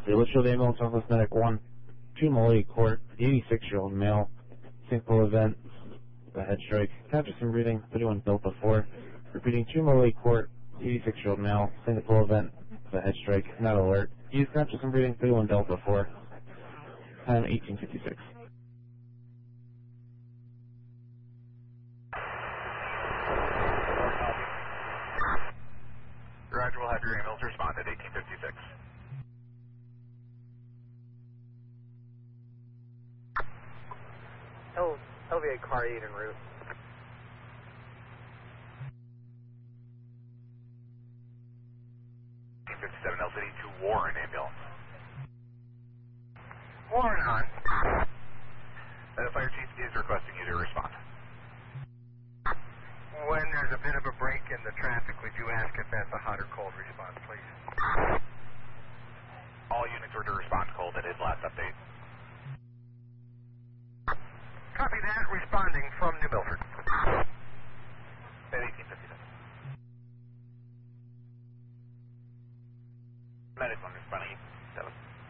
Chelsea. Litchfield Ambulance, Northwest Medic 1. 2 Malloy Court, 86-year-old male. St. Paul event, the head strike. Capture some breathing, 31 Delta 4. Repeating 2 Malloy Court, 86-year-old male. St. Paul event, the head strike. Not alert. Use capture some breathing, 31 Delta 4. Time 1856. Roger, we'll have your ambulance respond at 1856. LVA car 8 en route. LCD to Warren ambulance. Warren on. The fire chief is requesting you to respond. When there's a bit of a break in the traffic, we do ask if that's a hot or cold response, please. All units were to respond cold at his last update. Copy that, responding from New Milford. At 1856. Medic 1 responding 7.